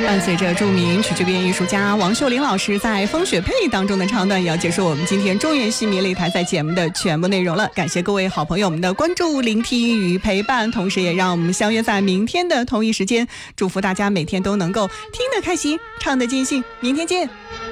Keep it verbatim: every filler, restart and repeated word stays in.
伴随着著名曲剧表演艺术家王秀玲老师在《风雪配》当中的唱段，也要结束我们今天中原戏迷擂台赛节目的全部内容了。感谢各位好朋友们的关注、聆听与陪伴，同时也让我们相约在明天的同一时间。祝福大家每天都能够听得开心，唱得尽兴。明天见。